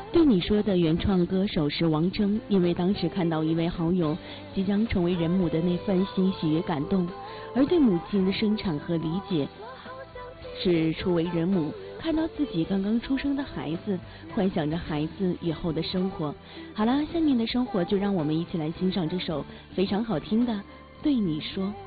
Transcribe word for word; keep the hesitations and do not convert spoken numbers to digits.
对你说的原创歌手是王铮，因为当时看到一位好友即将成为人母的那份欣喜与感动，而对母亲的生产和理解是初为人母看到自己刚刚出生的孩子，幻想着孩子以后的生活。好了，下面的生活就让我们一起来欣赏这首非常好听的《对你说》。